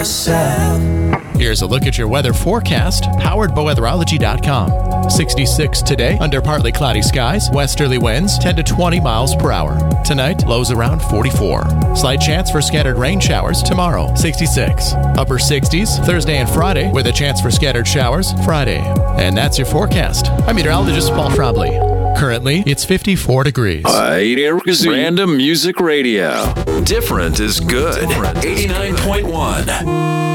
Here's a look at your weather forecast, powered by weatherology.com. 66 today, under partly cloudy skies, westerly winds 10 to 20 miles per hour. Tonight, lows around 44. Slight chance for scattered rain showers tomorrow, 66. Upper 60s Thursday and Friday, with a chance for scattered showers Friday. And that's your forecast. I'm meteorologist Paul Trombley. Currently, it's 54 degrees. Random Music Radio. Different is good. 89.1.